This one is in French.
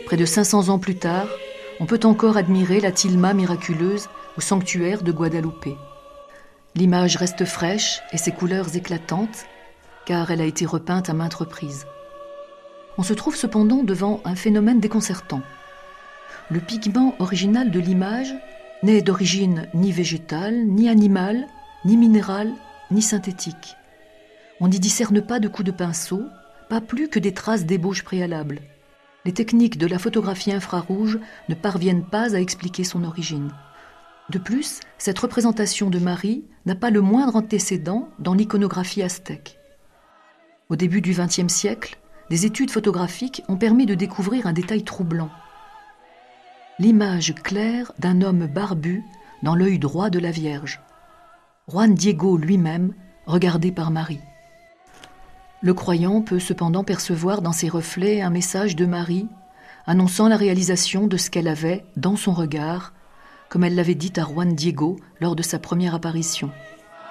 Près de 500 ans plus tard, on peut encore admirer la tilma miraculeuse au sanctuaire de Guadalupe. L'image reste fraîche et ses couleurs éclatantes, car elle a été repeinte à maintes reprises. On se trouve cependant devant un phénomène déconcertant. Le pigment original de l'image n'est d'origine ni végétale, ni animale, ni minérale, ni synthétique. On n'y discerne pas de coups de pinceau, pas plus que des traces d'ébauche préalables. Les techniques de la photographie infrarouge ne parviennent pas à expliquer son origine. De plus, cette représentation de Marie n'a pas le moindre antécédent dans l'iconographie aztèque. Au début du XXe siècle, des études photographiques ont permis de découvrir un détail troublant. L'image claire d'un homme barbu dans l'œil droit de la Vierge. Juan Diego lui-même, regardé par Marie. Le croyant peut cependant percevoir dans ses reflets un message de Marie, annonçant la réalisation de ce qu'elle avait dans son regard, comme elle l'avait dit à Juan Diego lors de sa première apparition.